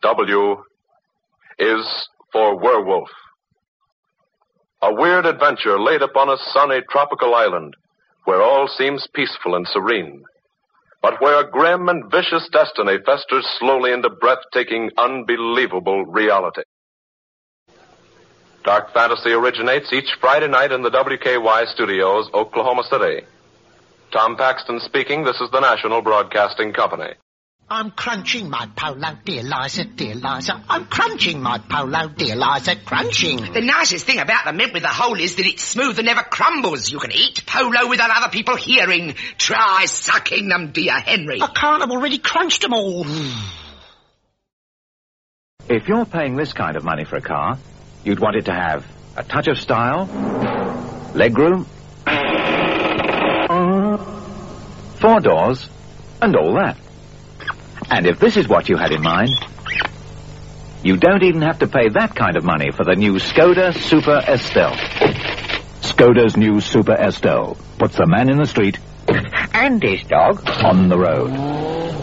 W is for werewolf. A weird adventure laid upon a sunny tropical island where all seems peaceful and serene, but where a grim and vicious destiny festers slowly into breathtaking, unbelievable reality. Dark Fantasy originates each Friday night in the WKY studios, Oklahoma City. Tom Paxton speaking. This is the National Broadcasting Company. I'm crunching my polo, dear Liza, dear Liza. I'm crunching my polo, dear Liza, crunching. The nicest thing about the mint with the hole is that it's smooth and never crumbles. You can eat polo without other people hearing. Try sucking them, dear Henry. I can't, I've already crunched them all. If you're paying this kind of money for a car, you'd want it to have a touch of style, legroom, 4 doors, and all that. And if this is what you had in mind, you don't even have to pay that kind of money for the new Skoda Super Estelle. Skoda's new Super Estelle puts the man in the street and his dog on the road.